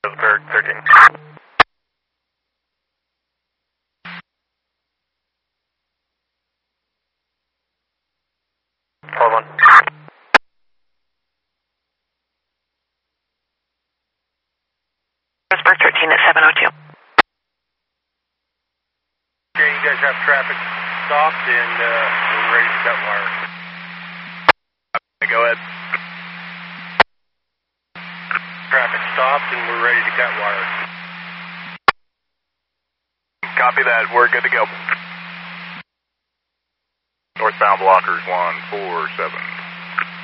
13. Hold on. Pittsburgh 13 at 702. Okay, you guys have traffic stopped and we're ready to cut wire. Go ahead. Traffic stopped and we're ready to cut wire. Copy that, we're good to go. Northbound blockers 147.